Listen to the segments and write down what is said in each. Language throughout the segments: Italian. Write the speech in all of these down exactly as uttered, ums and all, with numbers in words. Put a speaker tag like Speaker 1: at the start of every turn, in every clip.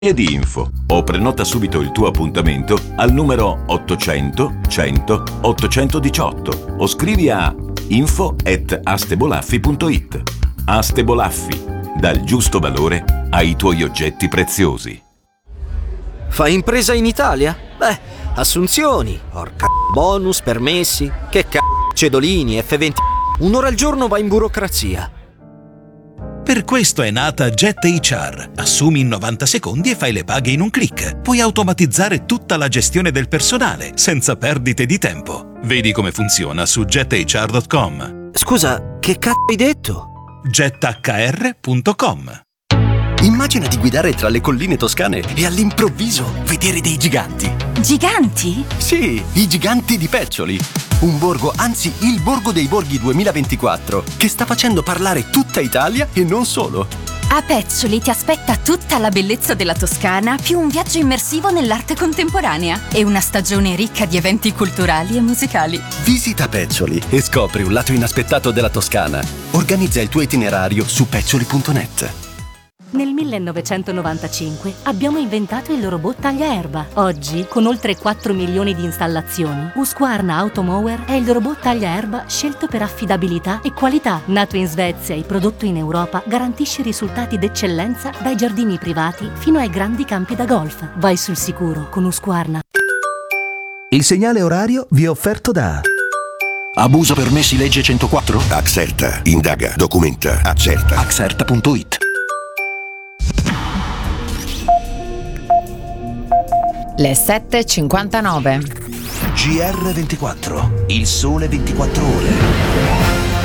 Speaker 1: di info o prenota subito il tuo appuntamento al numero ottocento cento ottocentodiciotto o scrivi a info at astebolaffi punto it. Aste Bolaffi, dal giusto valore ai tuoi oggetti preziosi.
Speaker 2: Fai impresa in Italia? Beh, assunzioni, porca bonus, permessi, che c***o, cedolini, effe venti. Un'ora al giorno va in burocrazia.
Speaker 3: Per questo è nata Jet acca erre. Assumi in novanta secondi e fai le paghe in un click. Puoi automatizzare tutta la gestione del personale, senza perdite di tempo. Vedi come funziona su jet acca erre punto com.
Speaker 2: Scusa, che c***o hai detto?
Speaker 3: jet acca erre punto com.
Speaker 4: Immagina di guidare tra le colline toscane e all'improvviso vedere dei giganti.
Speaker 5: Giganti?
Speaker 4: Sì, i giganti di Peccioli. Un borgo, anzi il Borgo dei Borghi duemilaventiquattro, che sta facendo parlare tutta Italia e non solo.
Speaker 5: A Peccioli ti aspetta tutta la bellezza della Toscana, più un viaggio immersivo nell'arte contemporanea e una stagione ricca di eventi culturali e musicali.
Speaker 4: Visita Peccioli e scopri un lato inaspettato della Toscana. Organizza il tuo itinerario su peccioli punto net.
Speaker 6: Nel millenovecentonovantacinque abbiamo inventato il robot tagliaerba. Oggi, con oltre quattro milioni di installazioni, Husqvarna Automower è il robot tagliaerba scelto per affidabilità e qualità. Nato in Svezia e prodotto in Europa, garantisce risultati d'eccellenza dai giardini privati fino ai grandi campi da golf. Vai sul sicuro con Husqvarna.
Speaker 7: Il segnale orario vi è offerto da...
Speaker 8: Abuso permessi legge centoquattro? Axerta. Indaga. Documenta. Accerta. Axerta punto it.
Speaker 9: Le sette e cinquantanove.
Speaker 7: G R ventiquattro, il sole ventiquattro ore.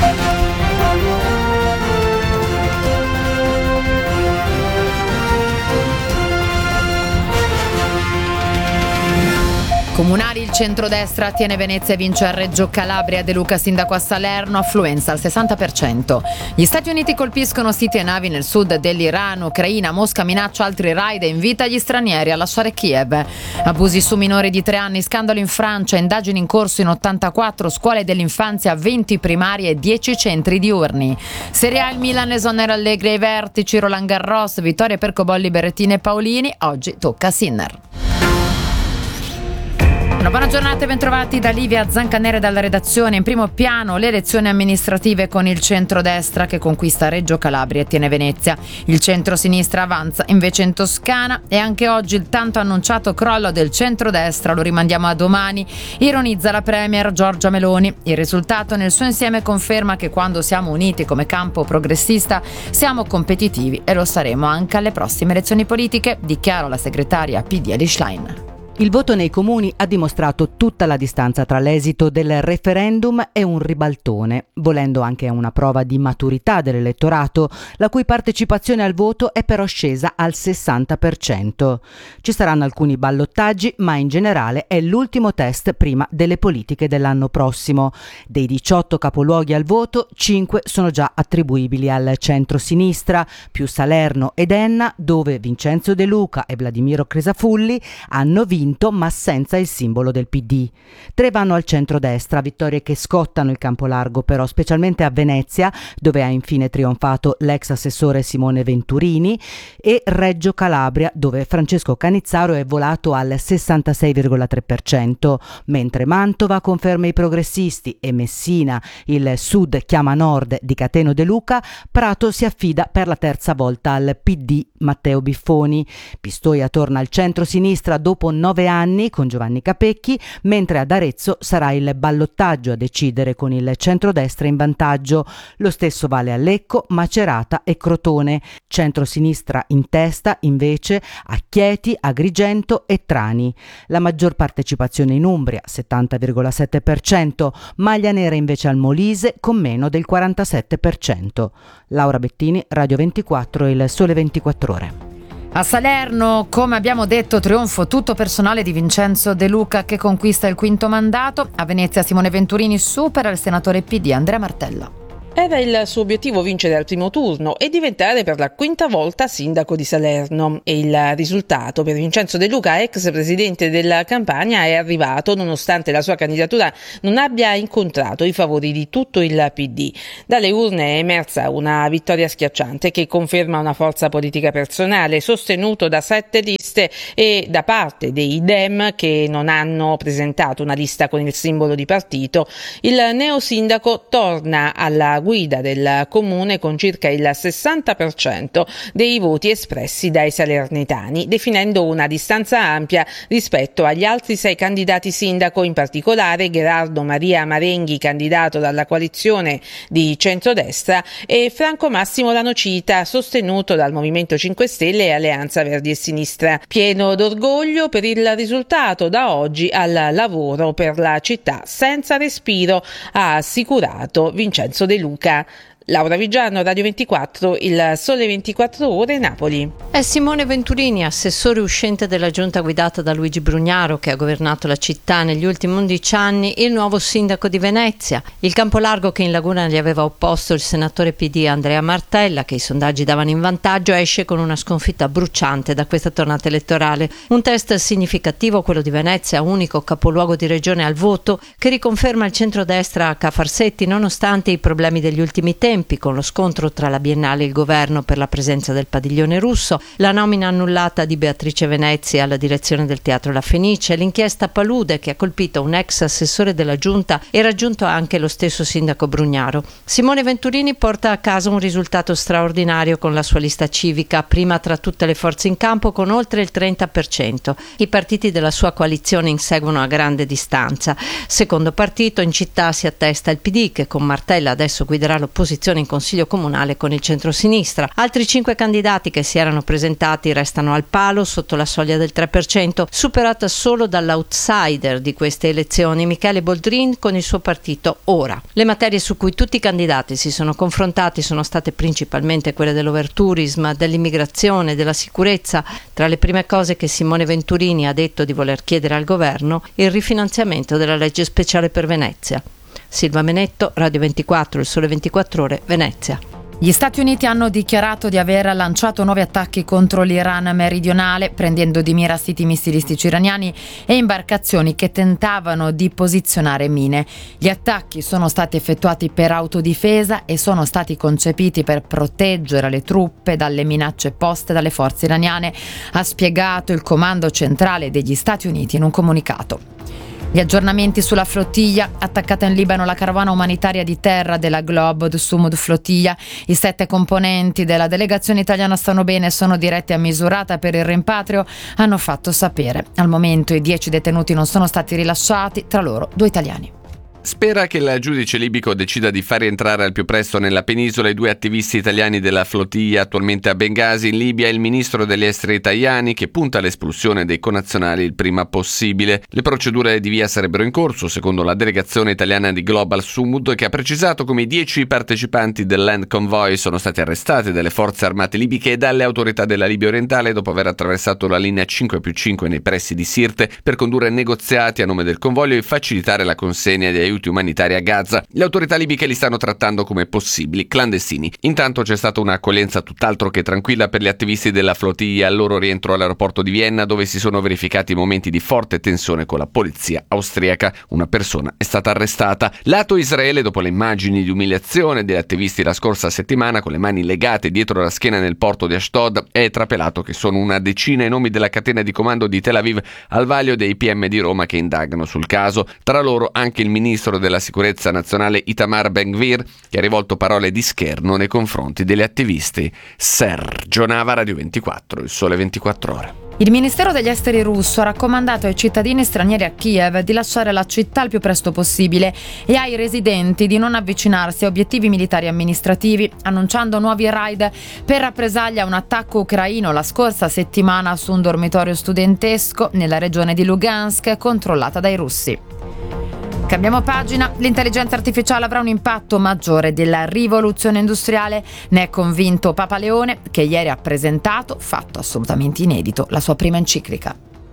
Speaker 9: Comunali, il centrodestra tiene Venezia e vince a Reggio Calabria. De Luca sindaco a Salerno, affluenza al sessanta per cento. Gli Stati Uniti colpiscono siti e navi nel sud dell'Iran. Ucraina, Mosca minaccia altri raid e invita gli stranieri a lasciare Kiev. Abusi su minori di tre anni, scandalo in Francia, indagini in corso in ottantaquattro scuole dell'infanzia, venti primarie e dieci centri diurni. Serie A, il Milan esonera Allegri ai vertici, Roland Garros, vittorie per Cobolli, Berrettini e Paolini. Oggi tocca a Sinner. Una buona giornata e bentrovati da Livia Zancanere dalla redazione. In primo piano le elezioni amministrative con il centrodestra che conquista Reggio Calabria e tiene Venezia. Il centro-sinistra avanza invece in Toscana e anche oggi il tanto annunciato crollo del centrodestra lo rimandiamo a domani, ironizza la premier Giorgia Meloni. Il risultato nel suo insieme conferma che quando siamo uniti come campo progressista siamo competitivi e lo saremo anche alle prossime elezioni politiche, dichiara la segretaria P D Elly Schlein.
Speaker 10: Il voto nei comuni ha dimostrato tutta la distanza tra l'esito del referendum e un ribaltone, volendo anche una prova di maturità dell'elettorato, la cui partecipazione al voto è però scesa al sessanta per cento. Ci saranno alcuni ballottaggi, ma in generale è l'ultimo test prima delle politiche dell'anno prossimo. Dei diciotto capoluoghi al voto, cinque sono già attribuibili al centro-sinistra, più Salerno ed Enna, dove Vincenzo De Luca e Vladimiro Crisafulli hanno vinto ma senza il simbolo del P D. Tre vanno al centrodestra, vittorie che scottano il campo largo però, specialmente a Venezia, dove ha infine trionfato l'ex assessore Simone Venturini, e Reggio Calabria, dove Francesco Canizzaro è volato al sessantasei virgola tre per cento, mentre Mantova conferma i progressisti e Messina, il Sud chiama Nord di Cateno De Luca, Prato si affida per la terza volta al P D Matteo Biffoni. Pistoia torna al centro-sinistra dopo nove anni con Giovanni Capecchi, mentre ad Arezzo sarà il ballottaggio a decidere con il centrodestra in vantaggio. Lo stesso vale a Lecco, Macerata e Crotone. Centro-sinistra in testa invece a Chieti, Agrigento e Trani. La maggior partecipazione in Umbria, settanta virgola sette per cento, maglia nera invece al Molise con meno del quarantasette per cento. Laura Bettini, Radio ventiquattro, il Sole ventiquattro Ore.
Speaker 9: A Salerno, come abbiamo detto, trionfo tutto personale di Vincenzo De Luca che conquista il quinto mandato. A Venezia Simone Venturini supera il senatore P D Andrea Martella.
Speaker 11: Era il suo obiettivo vincere al primo turno e diventare per la quinta volta sindaco di Salerno. E il risultato per Vincenzo De Luca, ex presidente della Campania, è arrivato nonostante la sua candidatura non abbia incontrato i favori di tutto il P D. Dalle urne è emersa una vittoria schiacciante che conferma una forza politica personale, sostenuto da sette liste e da parte dei Dem che non hanno presentato una lista con il simbolo di partito. Il neosindaco torna alla guida del comune con circa il sessanta per cento dei voti espressi dai salernitani, definendo una distanza ampia rispetto agli altri sei candidati sindaco, in particolare Gherardo Maria Marenghi, candidato dalla coalizione di centrodestra, e Franco Massimo Lanocita, sostenuto dal Movimento cinque Stelle e Alleanza Verdi e Sinistra. Pieno d'orgoglio per il risultato, da oggi al lavoro per la città senza respiro, ha assicurato Vincenzo De Luca. Laura Vigiano, Radio ventiquattro, Il Sole ventiquattro Ore, Napoli.
Speaker 12: È Simone Venturini, assessore uscente della giunta guidata da Luigi Brugnaro, che ha governato la città negli ultimi undici anni, il nuovo sindaco di Venezia. Il campo largo che in Laguna gli aveva opposto il senatore P D Andrea Martella, che i sondaggi davano in vantaggio, esce con una sconfitta bruciante da questa tornata elettorale. Un test significativo, quello di Venezia, unico capoluogo di regione al voto, che riconferma il centrodestra a Cafarsetti nonostante i problemi degli ultimi tempi, con lo scontro tra la Biennale e il governo per la presenza del padiglione russo, la nomina annullata di Beatrice Venezia alla direzione del Teatro La Fenice, l'inchiesta Palude che ha colpito un ex assessore della giunta e raggiunto anche lo stesso sindaco Brugnaro. Simone Venturini porta a casa un risultato straordinario con la sua lista civica, prima tra tutte le forze in campo con oltre il trenta per cento. I partiti della sua coalizione inseguono a grande distanza. Secondo partito in città si attesta il P D, che con Martella adesso guiderà l'opposizione in consiglio comunale con il centrosinistra. Altri cinque candidati che si erano presentati restano al palo sotto la soglia del tre per cento, superata solo dall'outsider di queste elezioni, Michele Boldrin, con il suo partito Ora. Le materie su cui tutti i candidati si sono confrontati sono state principalmente quelle dell'overtourism, dell'immigrazione, della sicurezza. Tra le prime cose che Simone Venturini ha detto di voler chiedere al governo, il rifinanziamento della legge speciale per Venezia. Silva Menetto, Radio ventiquattro, Il Sole ventiquattro Ore, Venezia.
Speaker 9: Gli Stati Uniti hanno dichiarato di aver lanciato nuovi attacchi contro l'Iran meridionale, prendendo di mira siti missilistici iraniani e imbarcazioni che tentavano di posizionare mine. Gli attacchi sono stati effettuati per autodifesa e sono stati concepiti per proteggere le truppe dalle minacce poste dalle forze iraniane, ha spiegato il comando centrale degli Stati Uniti in un comunicato. Gli aggiornamenti sulla flottiglia. Attaccata in Libano la carovana umanitaria di terra della Globod Sumud Flottiglia. I sette componenti della delegazione italiana stanno bene e sono diretti a Misurata per il rimpatrio, hanno fatto sapere. Al momento i dieci detenuti non sono stati rilasciati, tra loro due italiani.
Speaker 13: Spera che il giudice libico decida di far rientrare al più presto nella penisola i due attivisti italiani della flottiglia attualmente a Bengasi in Libia e il ministro degli esteri Tajani, che punta all'espulsione dei connazionali il prima possibile. Le procedure di via sarebbero in corso, secondo la delegazione italiana di Global Sumud, che ha precisato come i dieci partecipanti del Land Convoy sono stati arrestati dalle forze armate libiche e dalle autorità della Libia orientale dopo aver attraversato la linea cinque più cinque nei pressi di Sirte per condurre negoziati a nome del convoglio e facilitare la consegna di aiuti umanitari a Gaza. Le autorità libiche li stanno trattando come possibili clandestini. Intanto c'è stata un'accoglienza tutt'altro che tranquilla per gli attivisti della flottiglia al loro rientro all'aeroporto di Vienna, dove si sono verificati momenti di forte tensione con la polizia austriaca. Una persona è stata arrestata. Lato Israele, dopo le immagini di umiliazione degli attivisti la scorsa settimana con le mani legate dietro la schiena nel porto di Ashdod, è trapelato che sono una decina i nomi della catena di comando di Tel Aviv al vaglio dei P M di Roma che indagano sul caso. Tra loro anche il ministro della sicurezza nazionale Itamar Ben-Gvir, che ha rivolto parole di scherno nei confronti degli attivisti. Sergio Nava, Radio ventiquattro, Il Sole ventiquattro Ore.
Speaker 9: Il Ministero degli Esteri russo ha raccomandato ai cittadini stranieri a Kiev di lasciare la città il più presto possibile e ai residenti di non avvicinarsi a obiettivi militari amministrativi, annunciando nuovi raid per rappresaglia a un attacco ucraino la scorsa settimana su un dormitorio studentesco nella regione di Lugansk controllata dai russi. Cambiamo pagina. L'intelligenza artificiale avrà un impatto maggiore della rivoluzione industriale, ne è convinto Papa Leone, che ieri ha presentato, fatto assolutamente inedito, la sua prima enciclica.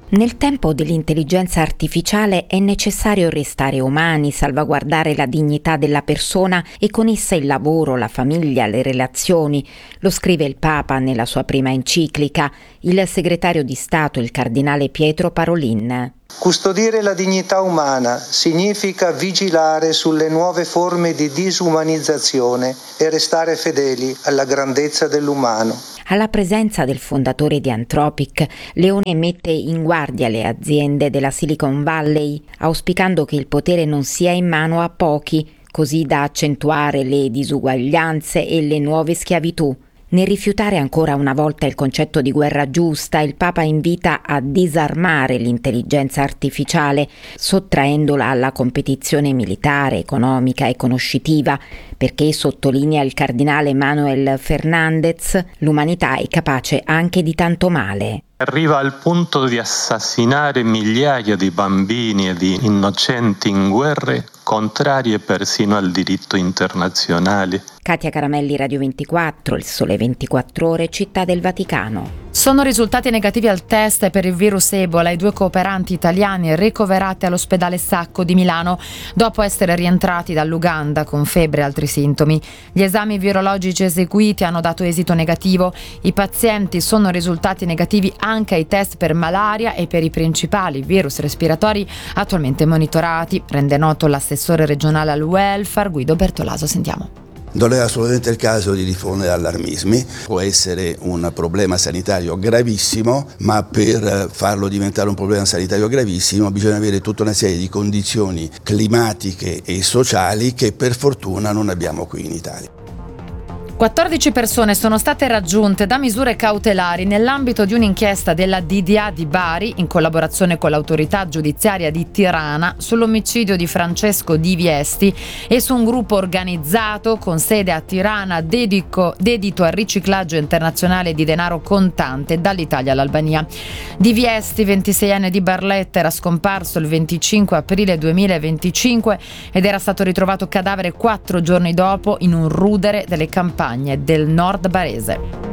Speaker 14: Nel tempo dell'intelligenza artificiale è necessario restare umani, salvaguardare la dignità della persona e con essa il lavoro, la famiglia, le relazioni. Lo scrive il Papa nella sua prima enciclica. Il segretario di Stato, il cardinale Pietro Parolin.
Speaker 15: Custodire la dignità umana significa vigilare sulle nuove forme di disumanizzazione e restare fedeli alla grandezza dell'umano.
Speaker 14: Alla presenza del fondatore di Anthropic, Leone mette in guardia le aziende della Silicon Valley, auspicando che il potere non sia in mano a pochi, così da accentuare le disuguaglianze e le nuove schiavitù. Nel rifiutare ancora una volta il concetto di guerra giusta, il Papa invita a disarmare l'intelligenza artificiale, sottraendola alla competizione militare, economica e conoscitiva, perché, sottolinea il cardinale Manuel Fernandez, l'umanità è capace anche di tanto male.
Speaker 16: Arriva al punto di assassinare migliaia di bambini e di innocenti in guerre contrarie persino al diritto internazionale.
Speaker 14: Katia Caramelli, Radio ventiquattro, Il Sole ventiquattro Ore, Città del Vaticano.
Speaker 9: Sono risultati negativi al test per il virus Ebola i due cooperanti italiani ricoverati all'ospedale Sacco di Milano dopo essere rientrati dall'Uganda con febbre e altri sintomi. Gli esami virologici eseguiti hanno dato esito negativo. I pazienti sono risultati negativi anche ai test per malaria e per i principali virus respiratori attualmente monitorati, rende noto l'assessore regionale al welfare Guido Bertolaso. Sentiamo.
Speaker 17: Non è assolutamente il caso di diffondere allarmismi, può essere un problema sanitario gravissimo, ma per farlo diventare un problema sanitario gravissimo bisogna avere tutta una serie di condizioni climatiche e sociali che per fortuna non abbiamo qui in Italia.
Speaker 9: quattordici persone sono state raggiunte da misure cautelari nell'ambito di un'inchiesta della D D A di Bari, in collaborazione con l'autorità giudiziaria di Tirana, sull'omicidio di Francesco Di Viesti e su un gruppo organizzato con sede a Tirana dedico, dedito al riciclaggio internazionale di denaro contante dall'Italia all'Albania. Di Viesti, ventiseienne di Barletta, era scomparso il venticinque aprile duemilaventicinque ed era stato ritrovato cadavere quattro giorni dopo in un rudere delle campagne del nord barese.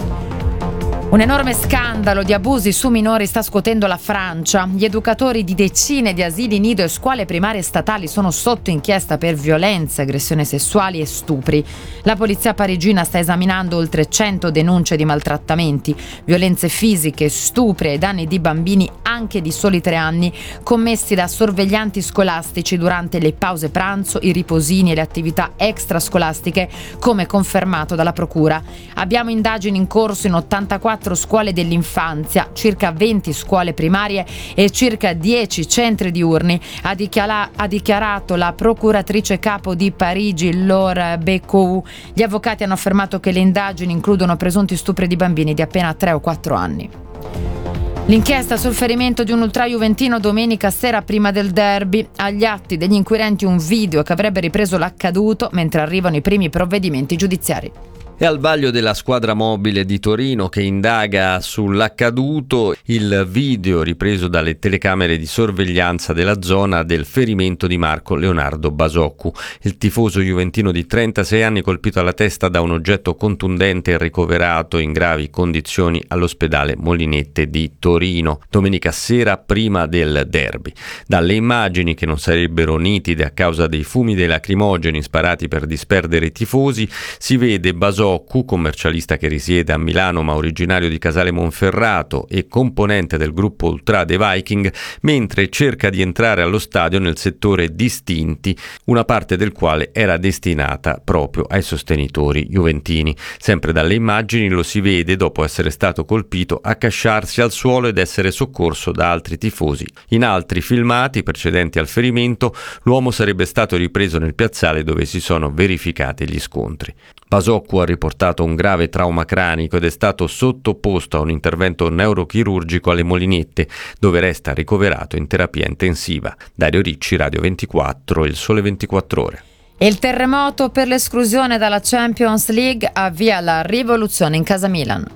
Speaker 9: Un enorme scandalo di abusi su minori sta scuotendo la Francia. Gli educatori di decine di asili nido e scuole primarie statali sono sotto inchiesta per violenze, aggressioni sessuali e stupri. La polizia parigina sta esaminando oltre cento denunce di maltrattamenti, violenze fisiche, stupri ai danni di bambini anche di soli tre anni, commessi da sorveglianti scolastici durante le pause pranzo, i riposini e le attività extrascolastiche, come confermato dalla procura. Abbiamo indagini in corso in ottantaquattro scuole dell'infanzia, circa venti scuole primarie e circa dieci centri diurni, ha, dichiara- ha dichiarato la procuratrice capo di Parigi Laure Becou. Gli avvocati hanno affermato che le indagini includono presunti stupri di bambini di appena tre o quattro anni. L'inchiesta sul ferimento di un ultrajuventino domenica sera prima del derby. Agli atti degli inquirenti un video che avrebbe ripreso l'accaduto mentre arrivano i primi provvedimenti giudiziari.
Speaker 18: E al vaglio della squadra mobile di Torino che indaga sull'accaduto, il video ripreso dalle telecamere di sorveglianza della zona del ferimento di Marco Leonardo Basoccu, il tifoso juventino di trentasei anni colpito alla testa da un oggetto contundente e ricoverato in gravi condizioni all'ospedale Molinette di Torino, domenica sera prima del derby. Dalle immagini, che non sarebbero nitide a causa dei fumi dei lacrimogeni sparati per disperdere i tifosi, si vede Basoccu, commercialista che risiede a Milano ma originario di Casale Monferrato e componente del gruppo ultra dei Viking, mentre cerca di entrare allo stadio nel settore distinti, una parte del quale era destinata proprio ai sostenitori juventini. Sempre dalle immagini lo si vede, dopo essere stato colpito, accasciarsi al suolo ed essere soccorso da altri tifosi. In altri filmati precedenti al ferimento, l'uomo sarebbe stato ripreso nel piazzale dove si sono verificati gli scontri. Basoccu ha riportato un grave trauma cranico ed è stato sottoposto a un intervento neurochirurgico alle Molinette, dove resta ricoverato in terapia intensiva. Dario Ricci, Radio ventiquattro, Il Sole ventiquattro Ore.
Speaker 9: E il terremoto per l'esclusione dalla Champions League avvia la rivoluzione in casa Milan.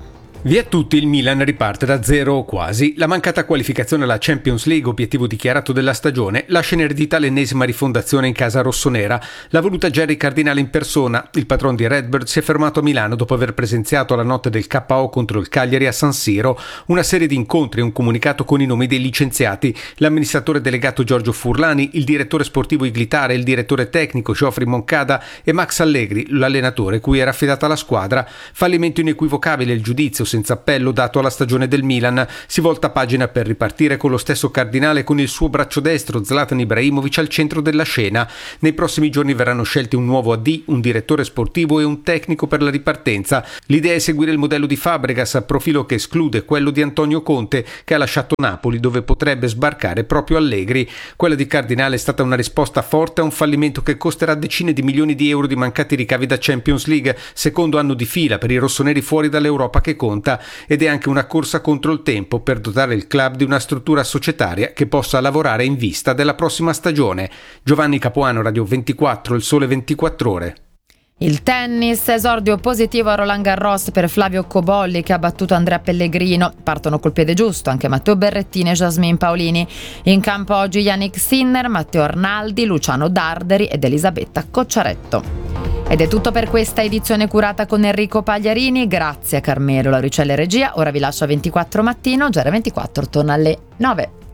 Speaker 19: Via tutti, il Milan riparte da zero o quasi. La mancata qualificazione alla Champions League, obiettivo dichiarato della stagione, lascia in eredità l'ennesima rifondazione in casa rossonera. L'ha voluta Jerry Cardinale in persona. Il patron di Redbird si è fermato a Milano dopo aver presenziato alla notte del K O contro il Cagliari a San Siro una serie di incontri e un comunicato con i nomi dei licenziati: l'amministratore delegato Giorgio Furlani, il direttore sportivo Iglitare, il direttore tecnico Geoffrey Moncada e Max Allegri, l'allenatore cui era affidata la squadra. Fallimento inequivocabile il giudizio senza appello dato alla stagione del Milan. Si volta pagina per ripartire con lo stesso Cardinale con il suo braccio destro Zlatan Ibrahimovic al centro della scena. Nei prossimi giorni verranno scelti un nuovo A D, un direttore sportivo e un tecnico per la ripartenza. L'idea è seguire il modello di Fabregas, profilo che esclude quello di Antonio Conte, che ha lasciato Napoli dove potrebbe sbarcare proprio Allegri. Quella di Cardinale è stata una risposta forte a un fallimento che costerà decine di milioni di euro di mancati ricavi da Champions League, secondo anno di fila per i rossoneri fuori dall'Europa che conta, ed è anche una corsa contro il tempo per dotare il club di una struttura societaria che possa lavorare in vista della prossima stagione. Giovanni Capuano, Radio ventiquattro, Il Sole ventiquattro Ore.
Speaker 9: Il tennis, esordio positivo a Roland Garros per Flavio Cobolli che ha battuto Andrea Pellegrino. Partono col piede giusto anche Matteo Berrettini e Jasmine Paolini. In campo oggi Yannick Sinner, Matteo Arnaldi, Luciano Darderi ed Elisabetta Cocciaretto. Ed è tutto per questa edizione curata con Enrico Pagliarini. Grazie a Carmelo Lauricella e regia. Ora vi lascio a ventiquattro Mattino. Già ventiquattro torna alle nove.